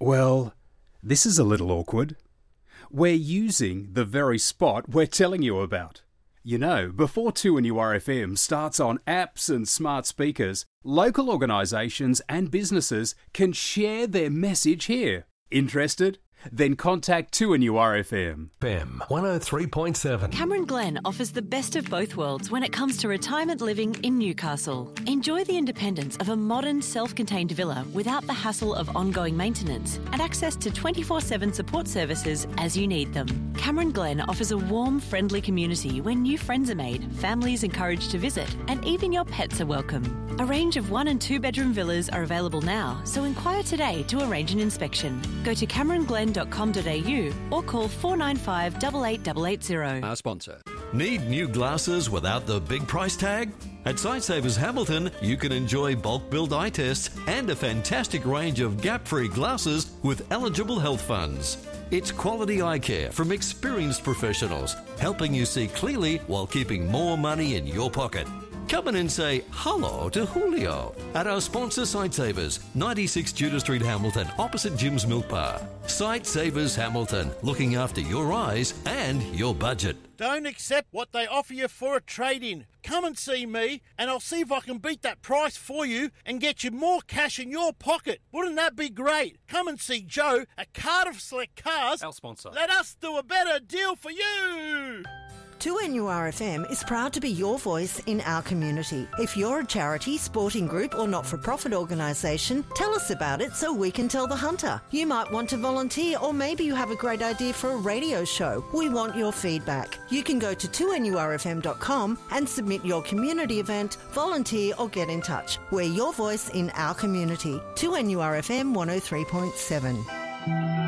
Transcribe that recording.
Well, this is a little awkward. We're using the very spot we're telling you about. You know, before 2NURFM starts on apps and smart speakers, local organisations and businesses can share their message here. Interested? Then contact 2NURFM. FM 103.7. Cameron Glen offers the best of both worlds when it comes to retirement living in Newcastle. Enjoy the independence of a modern, self-contained villa without the hassle of ongoing maintenance and access to 24/7 support services as you need them. Cameron Glen offers a warm, friendly community where new friends are made, families encouraged to visit, and even your pets are welcome. A range of 1 and 2 bedroom villas are available now, so inquire today to arrange an inspection. Go to cameronglen.com.au or call 495 88880. Our sponsor. Need new glasses without the big price tag? At Sightsavers Hamilton, you can enjoy bulk build eye tests and a fantastic range of gap-free glasses with eligible health funds. It's quality eye care from experienced professionals, helping you see clearly while keeping more money in your pocket. Come in and say hello to Julio at our sponsor Sightsavers, 96 Tudor Street, Hamilton, opposite Jim's Milk Bar. Sightsavers Hamilton, looking after your eyes and your budget. Don't accept what they offer you for a trade-in. Come and see me and I'll see if I can beat that price for you and get you more cash in your pocket. Wouldn't that be great? Come and see Joe at Cardiff Select Cars. Our sponsor. Let us do a better deal for you. 2NURFM is proud to be your voice in our community. If you're a charity, sporting group or not-for-profit organisation, tell us about it so we can tell the hunter. You might want to volunteer or maybe you have a great idea for a radio show. We want your feedback. You can go to 2NURFM.com and submit your community event, volunteer or get in touch. We're your voice in our community. 2NURFM 103.7.